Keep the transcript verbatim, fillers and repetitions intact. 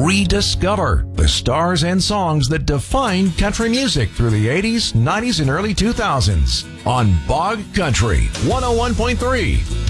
rediscover the stars and songs that defined country music through the eighties, nineties, and early two thousands on Bog Country one oh one point three.